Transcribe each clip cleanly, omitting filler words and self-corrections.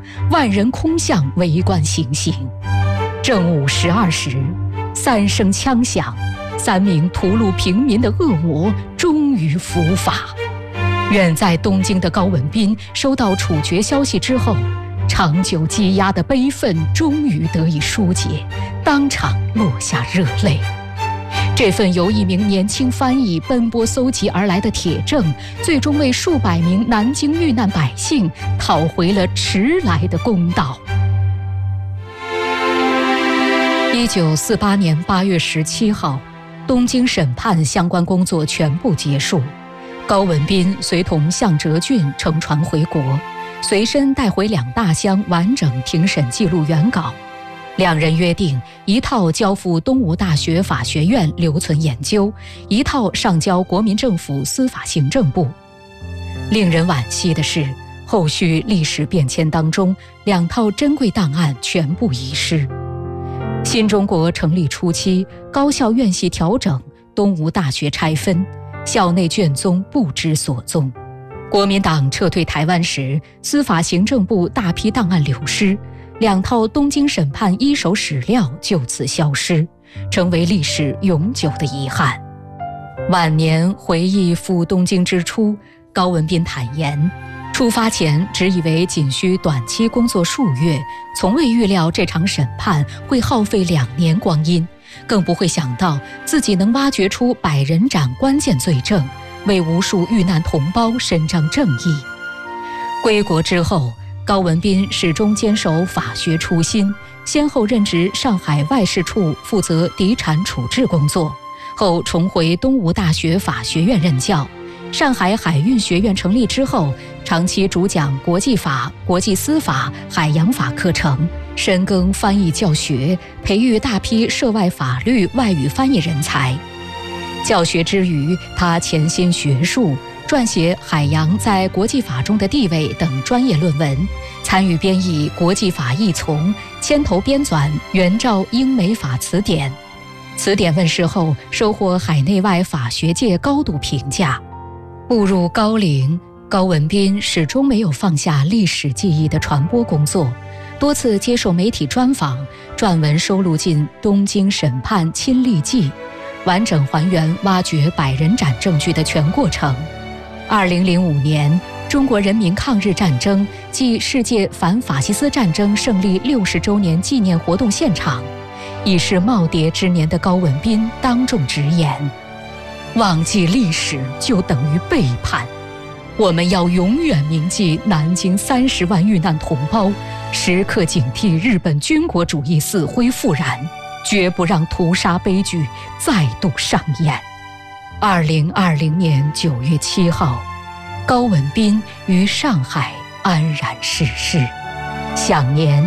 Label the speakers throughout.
Speaker 1: 万人空巷围观行刑。正午12时，3声枪响，3名屠戮平民的恶魔终于伏法。远在东京的高文彬收到处决消息之后，长久积压的悲愤终于得以疏解，当场落下热泪。这份由一名年轻翻译奔波搜集而来的铁证，最终为数百名南京遇难百姓讨回了迟来的公道。1948年8月17号，东京审判相关工作全部结束，高文彬随同向哲俊乘船回国，随身带回2大箱完整庭审记录原稿。2人约定，一套交付东吴大学法学院留存研究，一套上交国民政府司法行政部。令人惋惜的是，后续历史变迁当中，2套珍贵档案全部遗失。新中国成立初期，高校院系调整，东吴大学拆分，校内卷宗不知所踪。国民党撤退台湾时，司法行政部大批档案流失，2套东京审判一手史料就此消失，成为历史永久的遗憾。晚年回忆赴东京之初，高文彬坦言，出发前只以为仅需短期工作数月，从未预料这场审判会耗费2年光阴，更不会想到自己能挖掘出100人斩关键罪证，为无数遇难同胞伸张正义。归国之后，高文彬始终坚守法学初心，先后任职上海外事处负责敌产处置工作，后重回东吴大学法学院任教。上海海运学院成立之后，长期主讲国际法、国际司法、海洋法课程，深耕翻译教学，培育大批涉外法律外语翻译人才。教学之余，他潜心学术，撰写海洋在国际法中的地位等专业论文，参与编译国际法译丛，牵头编纂原照英美法词典。词典问世后，收获海内外法学界高度评价。步入高龄，高文彬始终没有放下历史记忆的传播工作，多次接受媒体专访，撰文收录进《东京审判亲历记》，完整还原挖掘100人斩证据的全过程。2005年，中国人民抗日战争暨世界反法西斯战争胜利60周年纪念活动现场，已是耄耋之年的高文彬当众直言：忘记历史就等于背叛，我们要永远铭记南京30万遇难同胞，时刻警惕日本军国主义死灰复燃，绝不让屠杀悲剧再度上演。2020年9月7号，高文彬于上海安然逝世，享年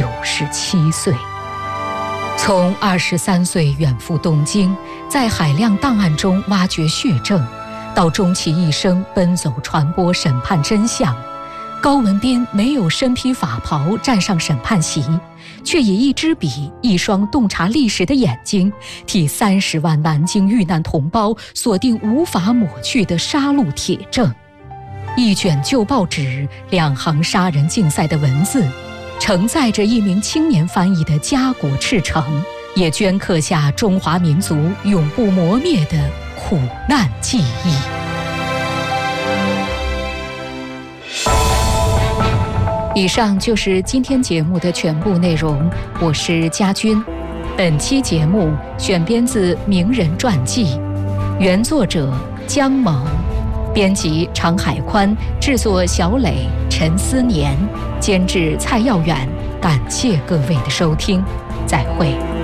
Speaker 1: 97岁。从23岁远赴东京，在海量档案中挖掘血证，到终其一生奔走传播审判真相，高文彬没有身披法袍站上审判席，却以一支笔、一双洞察历史的眼睛，替30万南京遇难同胞锁定无法抹去的杀戮铁证。一卷旧报纸，2行杀人竞赛的文字，承载着一名青年翻译的家国赤诚，也镌刻下中华民族永不磨灭的苦难记忆。以上就是今天节目的全部内容，我是佳君。本期节目选编自名人传记，原作者姜萌，编辑常海宽，制作小磊、陈思年，监制蔡耀远。感谢各位的收听，再会。